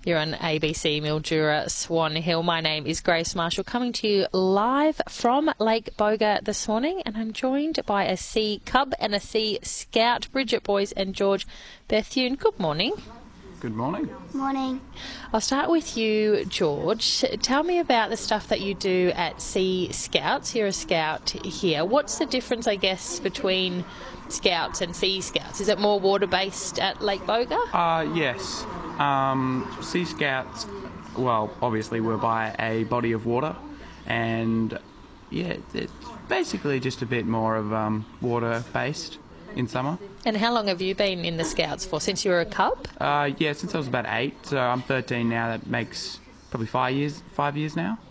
You're on ABC Mildura Swan Hill. My name is Grace Marshall, coming to you live from Lake Boga this morning, and I'm joined by a Sea Cub and a Sea Scout, Bridget Boyes and George Bethune. Good morning. Good morning. Morning. I'll start with you, George. Tell me about the stuff that you do at Sea Scouts. You're a scout here. What's the difference, I guess, between Scouts and Sea Scouts? Is it more water-based at Lake Boga? Yes. Sea Scouts, well, obviously we're by a body of water, and yeah, it's basically just a bit more of water-based in summer. And how long have you been in the Scouts for? Since you were a cub? Yeah, since I was about 8, so I'm 13 now. That makes probably 5 years now.